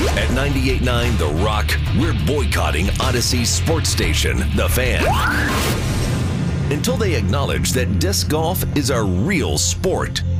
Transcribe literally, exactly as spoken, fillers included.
At ninety-eight point nine The Rock, we're boycotting Odyssey's sports station, The Fan, until they acknowledge that disc golf is a real sport.